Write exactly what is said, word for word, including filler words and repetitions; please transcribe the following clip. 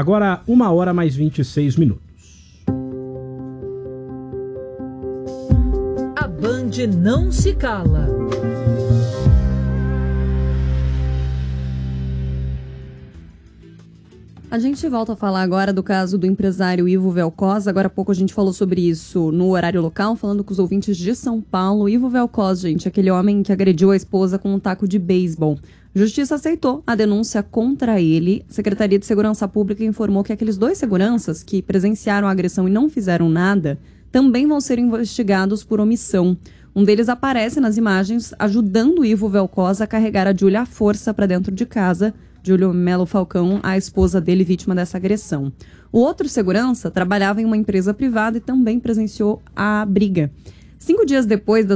Agora, uma hora mais vinte e seis minutos. A Band não se cala. A gente volta a falar agora do caso do empresário Ivo Velkoz. Agora há pouco a gente falou sobre isso no horário local, falando com os ouvintes de São Paulo. Ivo Velkoz, gente, aquele homem que agrediu a esposa com um taco de beisebol. Justiça aceitou a denúncia contra ele. A Secretaria de Segurança Pública informou que aqueles dois seguranças que presenciaram a agressão e não fizeram nada também vão ser investigados por omissão. Um deles aparece nas imagens ajudando o Ivo Velkoz a carregar a Júlia à força para dentro de casa. Júlio Melo Falcão, a esposa dele, vítima dessa agressão. O outro segurança trabalhava em uma empresa privada e também presenciou a briga. Cinco dias depois da